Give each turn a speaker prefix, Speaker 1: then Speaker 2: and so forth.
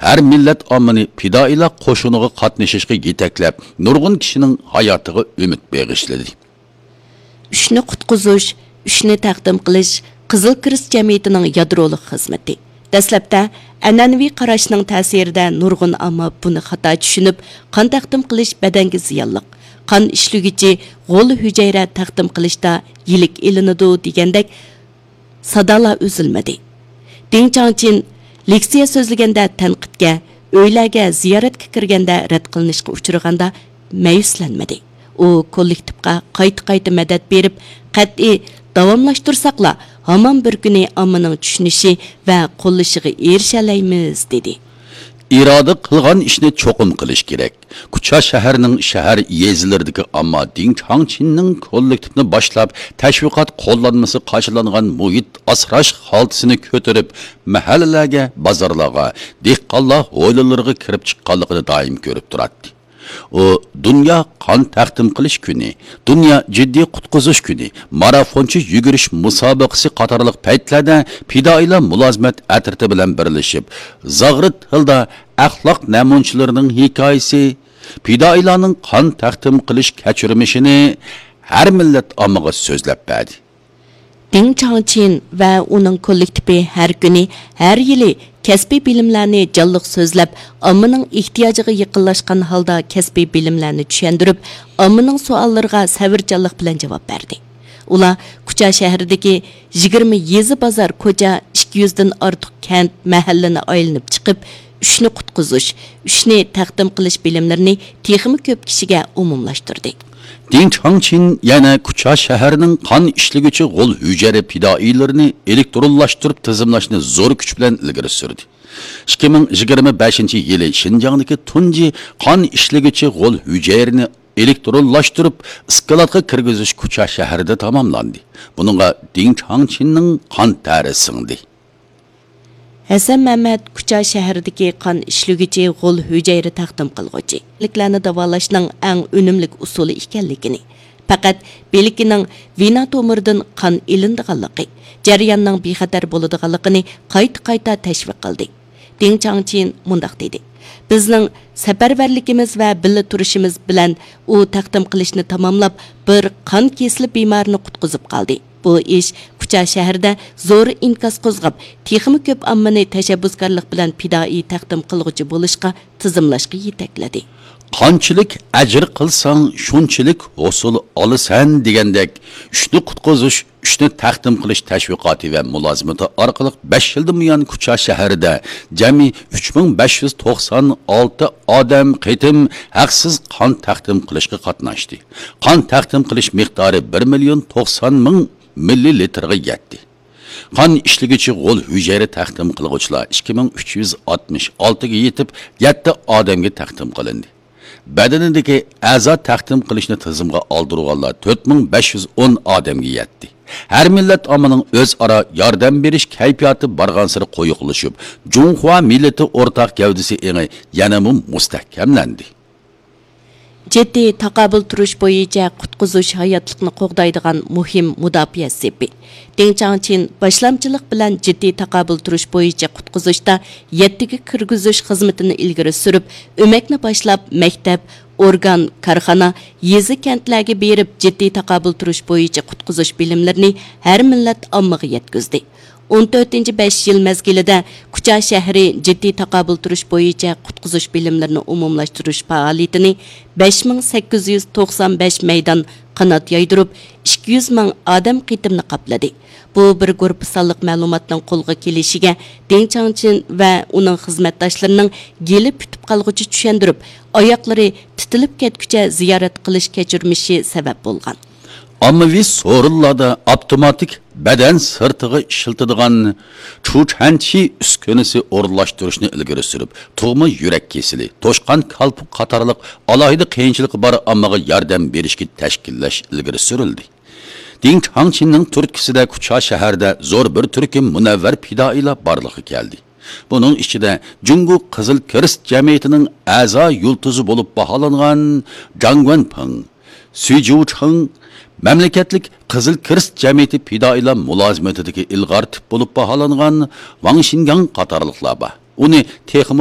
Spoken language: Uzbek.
Speaker 1: har millat ommani fidoilar qo'shiniga qatnashishga yetaklab, nurg'un kishining hayotiga umid bag'ishladi.
Speaker 2: Ishni qutqizish, ishni taqdim qilish Qizil Kirist jamiyatining yadroliq xizmati. Dastlabda an'anaviy qarashning ta'sirida nurg'un ammo buni xato tushunib, qon taqdim qilish badanga ziyonliq. Qon ishlug'ichi g'o'l hujayra taqdim qilishda yilik ilinadi degandek sadolar uzilmadi. Deng Changqin leksiya so'zlaganda tanqidga, uylarga ziyoratga kirganda rad qilinishga uchraganda ma'yuslanmadi. U kollektivga qayta madad berib, qat'iy davomlashtirsaqla hamon bir kuni ommaning tushunishi va qo'llashiga erishalaymiz dedi.
Speaker 1: İrada qilgan ishni cho'qim qilish kerak. Kucha shaharining shahar yezilaridagi ammo Deng Changqinning kollektivni boshlab, tashviqot qo'llanmasi qarshılangan muhit asrash holtisini ko'tarib, mahallalarga, bozorlarga, dehqonlar hovlilariga kirib chiqqanligini doim ko'rib turadi. O dünya qon taqdim qilish kuni, dünya jiddiy qutqizish kuni, marafonchi yugurish musobaqasi qatorliq paytlarda fidoilar mulozimat atriti bilan birlashib, zag'rit tilda axloq namunchilarining hikoyasi, fidoilarning qon taqdim qilish kechirmishini har millat ommaga so'zlab berdi.
Speaker 2: Deng Changqin va uning kollektivi har kuni, har yili kasbiy bilimlarni jonliq so'zlab, ommaning ehtiyojiga yaqinlashgan holda kasbiy bilimlarni tushuntirib, ommaning savollariga sabrjonlik bilan javob berdi. Ular Kucha shahridagi 20 yezi bozor, ko'cha, 200 dan ortiq kent, mahallani aylanib chiqib, ishni qutqizish, ishni taqdim qilish bilimlarini texmi ko'p kishiga umumlashtirdi.
Speaker 1: Deng Changqin yana Kucha shaharining qon ishlaguvchi g'o'l hujayra fidoilarini elektronlashtirib tizimlashni zo'r kuch bilan ilgari surdi. 2025-yili Xinjiangdagi tunji qon ishlaguvchi g'o'l hujayrani elektronlashtirib iskolatga kirgizish Kucha shahrida tamomlandi. Buningga Deng Changqinning qon tari singdi.
Speaker 2: Hasan Mehmet Kucha shahridagi qon ishlug'ichi g'o'l hujayra taqdim qilg'uchi. Liklarni davolashning eng unumlik usuli ekanligini, faqat belikining vena tomiridan qon ilindiganligi, jarayonning bexatar bo'ladiganligini qayta tashviq qildi. Deng Changqin mundaq dedi: Bizning safarbarligimiz va birga turishimiz bilan u taqdim qilishni tamomlab, bir qon kesilib bemorni qutqizib qoldi. Bu ish Kucha shahrida zo'r inkas qo'zg'ab, texmi ko'p ommani tashabbuskorlik bilan fidoi taqdim qilg'uchi bo'lishga, tizimlashga yetakladi.
Speaker 1: Qanchalik ajr qilsang, shunchalik hosil olasan degandek, ishni qutqizish, ishni taqdim qilish tashviqoti va mulozimati orqali 5 yildan buyon Kucha shahrida jami 3596 odam qitim haqsiz qon taqdim qilishga qatnashdi. Qon taqdim qilish miqdori 1,90,000 millilitrga yetdi. Qon ishlaguvchi g'o'l hujayra taqdim qilguvchilar 2366 ga yetib, 7 odamga taqdim qilindi. Badanidagi a'zo taqdim qilishni tizimga oldirganlar 4510 odamga yetdi. Har millat ommaning o'zaro yordam berish kayfiyati barg'ansiri qo'yiqlashib, Junhua millati o'rtaq gavdasi yana mustahkamlandi.
Speaker 2: Jiddiy taqobil turish bo'yicha qutqizish hayotlikni qo'g'daydigan muhim mudofaa sepi. Deng Changqin boshlamchilik bilan jiddiy taqobil turish bo'yicha qutqizishda 7 ga kirgizish xizmatini ilgari surib, o'makni boshlab maktab, organ, korxona, yezi kentlarga berib jiddiy taqobil turish bo'yicha qutqizish bilimlarini har millat ommaga yetkazdi. 14-5 yil mezgilida Kucha shahri jiddiy taqobil turish bo'yicha qutqizish bilimlarini umumlashtirish faoliyatini 5895 maydon qanot yaydirib 200 ming odam qitimni qopladi. Bu bir guruh sonliq ma'lumotning qo'lga kelishiga Deng Changqin va uning xizmatdoshlarining gelib tutib qolg'uchi tushuntirib, oyoqlari titilib ketguncha ziyorat qilish kechirmishi sabab bo'lgan.
Speaker 1: Ommaviy so'rinlarda avtomatik badan sirtig'i ishiltadigan chuchanchi uskunasi o'rnashtirishni ilgari surib, tug'ma yurak kesili, to'shqon qalb qatorliq alohida qiyinchiligi bor ommaga yordam berishga tashkillash ilgari surildi. Deng Changqinning turkisida Kucha shaharda zo'r bir turkum munavvar fidoilar borligi keldi. Buning ichida Jungu Qizil Kirist jamiyatining a'zo yultuzi bo'lib baholangan Zhang Wenpeng, Xu Jiucheng mamlakatlik Qizil Kirist jamiyati fidoilar mulozimatidagi ilg'or tip bo'lib baholangan Wang Xingang qatorliqlar bor. Uni